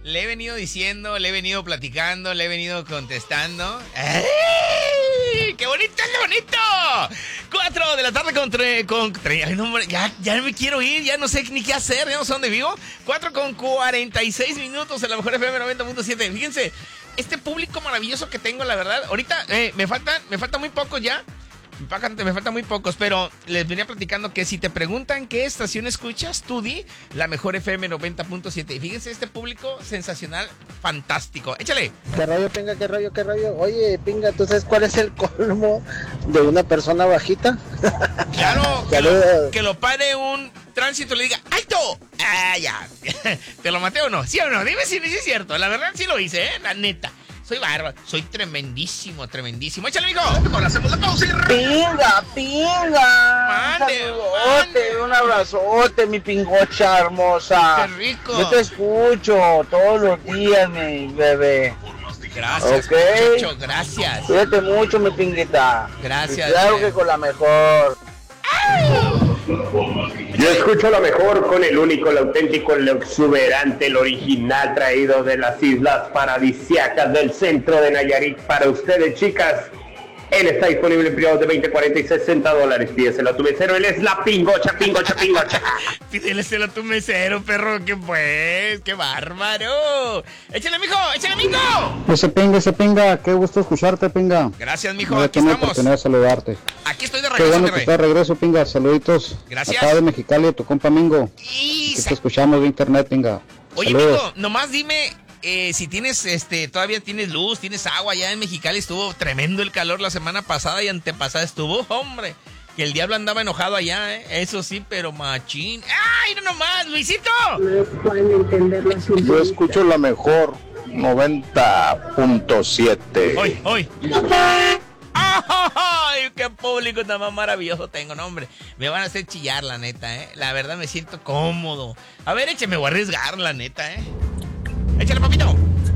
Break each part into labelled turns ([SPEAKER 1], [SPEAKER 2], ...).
[SPEAKER 1] Le he venido diciendo, le he venido platicando, le he venido contestando. ¡Ay! ¡Qué bonito, qué bonito! 4 de la tarde ay, no, ya no me quiero ir, ya no sé ni qué hacer, ya no sé dónde vivo. 4:46 minutos en la mejor FM 90.7. Fíjense, este público maravilloso que tengo, la verdad. Ahorita me falta muy poco ya. Me faltan muy pocos, pero les venía platicando que si te preguntan qué estación escuchas, tú di la mejor FM 90.7. Y fíjense, este público sensacional, fantástico. Échale.
[SPEAKER 2] ¿Qué rollo, Pinga? ¿Qué rollo? ¿Qué rollo? Oye, Pinga, ¿tú sabes cuál es el colmo de una persona bajita?
[SPEAKER 1] Claro, que lo pare un tránsito y le diga ¡alto! Ah, ya. ¿Te lo maté o no? ¿Sí o no? Dime si es cierto. La verdad sí lo hice, la neta. Soy bárbaro, soy tremendísimo. Échale, mijo. Hacemos la pausa y...
[SPEAKER 2] Pinga.
[SPEAKER 1] Mande.
[SPEAKER 2] Un abrazote, mi pingocha hermosa.
[SPEAKER 1] Qué rico.
[SPEAKER 2] Yo te escucho todos los días, mi bebé.
[SPEAKER 1] Gracias,
[SPEAKER 2] okay.
[SPEAKER 1] Muchacho, gracias.
[SPEAKER 2] Cuídate mucho, mi pinguita.
[SPEAKER 1] Gracias.
[SPEAKER 2] Y claro que con la mejor.
[SPEAKER 3] Yo escucho lo mejor con el único, el auténtico, el exuberante, el original, traído de las islas paradisíacas del centro de Nayarit para ustedes, chicas. Él está disponible en periodos de 20, 40 y 60 dólares. Pídeselo a tu mesero, él es la pingocha.
[SPEAKER 1] Pídeselo a tu mesero, perro, que pues, qué bárbaro. Échale, mijo.
[SPEAKER 4] Ese pinga, qué gusto escucharte, pinga.
[SPEAKER 1] Gracias, mijo,
[SPEAKER 4] No
[SPEAKER 1] aquí
[SPEAKER 4] tengo
[SPEAKER 1] estamos.
[SPEAKER 4] oportunidad de saludarte.
[SPEAKER 1] Aquí estoy de
[SPEAKER 4] Qué
[SPEAKER 1] regreso,
[SPEAKER 4] bueno
[SPEAKER 1] mi
[SPEAKER 4] que
[SPEAKER 1] rey.
[SPEAKER 4] estás de regreso, pinga, saluditos.
[SPEAKER 1] Gracias.
[SPEAKER 4] Acá de Mexicali, tu compa Mingo. Aquí te escuchamos de internet, pinga.
[SPEAKER 1] Oye,
[SPEAKER 4] Saludos.
[SPEAKER 1] mijo, nomás dime... si tienes, todavía tienes luz, tienes agua. Ya en Mexicali estuvo tremendo el calor la semana pasada y antepasada estuvo, hombre, que el diablo andaba enojado allá, eso sí, pero machín. ¡Ay, no nomás, Luisito!
[SPEAKER 5] Yo escucho la mejor 90.7.
[SPEAKER 1] Hoy. ¡Ay, qué público tan más maravilloso tengo, no, hombre! Me van a hacer chillar, la neta, La verdad me siento cómodo. A ver, me voy a arriesgar, la neta, Échale, papito.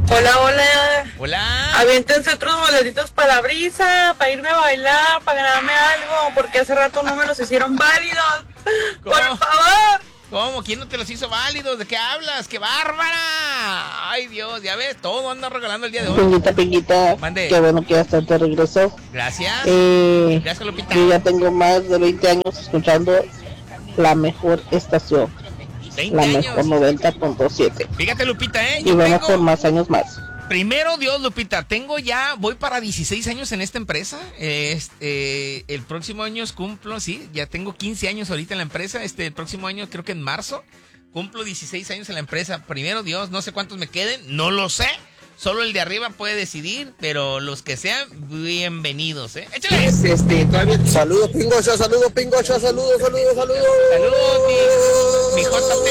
[SPEAKER 6] Hola. Aviéntense otros boletitos para la brisa, para irme a bailar, para ganarme algo, porque hace rato no me los hicieron válidos.
[SPEAKER 1] ¿Cómo?
[SPEAKER 6] Por favor.
[SPEAKER 1] ¿Cómo? ¿Quién no te los hizo válidos? ¿De qué hablas? ¡Qué bárbara! ¡Ay, Dios! Ya ves, todo anda regalando el día de hoy.
[SPEAKER 2] Pinguita.
[SPEAKER 1] Mande.
[SPEAKER 2] Qué bueno que ya está de regreso.
[SPEAKER 1] Gracias. Gracias, Lupita.
[SPEAKER 2] Yo ya tengo más de 20 años escuchando la mejor estación.
[SPEAKER 1] 20
[SPEAKER 2] la
[SPEAKER 1] años.
[SPEAKER 2] mejor 90.7.
[SPEAKER 1] Fíjate, Lupita,
[SPEAKER 2] Y vamos por más años más.
[SPEAKER 1] Primero Dios, Lupita, voy para 16 años en esta empresa. El próximo año cumplo, sí, ya tengo 15 años ahorita en la empresa. El próximo año, creo que en marzo, cumplo 16 años en la empresa. Primero Dios, no sé cuántos me queden, no lo sé. Solo el de arriba puede decidir, pero los que sean, bienvenidos, ¡Échale!
[SPEAKER 2] Saludos, Pingocha, saludos.
[SPEAKER 1] Saludos, mi JT.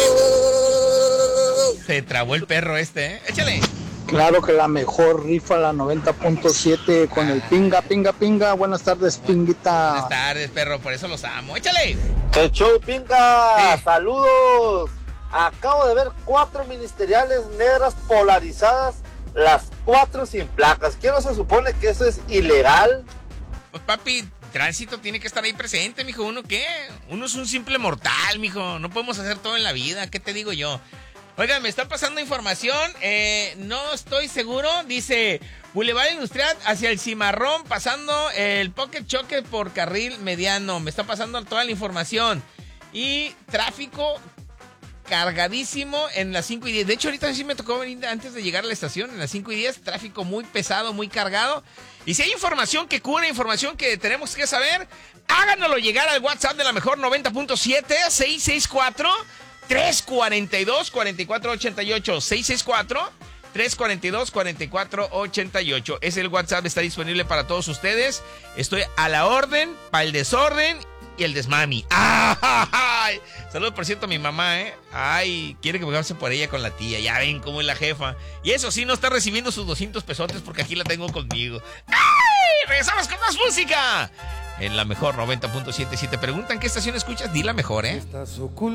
[SPEAKER 1] Se trabó el perro ¡Échale!
[SPEAKER 4] Claro que la mejor rifa, la 90.7 con el pinga. Buenas tardes, pinguita.
[SPEAKER 1] Buenas tardes, perro, por eso los amo. ¡Échale!
[SPEAKER 2] El show, Pinga.
[SPEAKER 1] Sí.
[SPEAKER 2] Saludos. Acabo de ver 4 ministeriales negras polarizadas, las 4 sin placas. ¿Qué no se supone que eso es ilegal?
[SPEAKER 1] Pues, papi, tránsito tiene que estar ahí presente, mijo. ¿Uno qué? Uno es un simple mortal, mijo. No podemos hacer todo en la vida. ¿Qué te digo yo? Oigan, me está pasando información. No estoy seguro. Dice, Boulevard Industrial hacia el Cimarrón, pasando el Pocket Choque por carril mediano. Me está pasando toda la información. Y tráfico cargadísimo en las 5 y 10. De hecho, ahorita sí me tocó venir antes de llegar a la estación, en las 5 y 10, tráfico muy pesado, muy cargado. Y si hay información que cura, información que tenemos que saber, háganoslo llegar al WhatsApp de la mejor 90.7, 664-342-4488, 664-342-4488. Es el WhatsApp, está disponible para todos ustedes. Estoy a la orden, para el desorden y el desmami. ¡Ay! Saludos, por cierto, a mi mamá, Ay, quiere que me pase por ella con la tía. Ya ven cómo es la jefa. Y eso sí, no está recibiendo sus 200 pesotes porque aquí la tengo conmigo. ¡Ay! Regresamos con más música en la mejor 90.7. Si te preguntan qué estación escuchas, di la mejor,